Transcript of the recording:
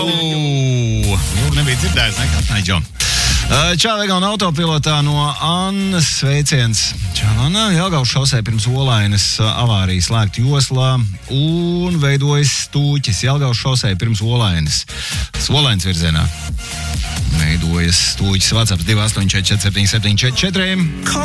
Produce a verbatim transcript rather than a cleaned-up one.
Lūk, nebija dzirdējis, nekā, ne, Džon. Čau, Egauna autopilotā no Annas sveiciens. Čau, Anna, Jelgavas šosē pirms Olainas avārijas slēgt joslā un veidojas stūķis. Jelgavas šosē pirms Olainas. Olainas virzienā. Veidojas stūķis. WhatsApp divi astoņi četri četri septiņi septiņi četri četri.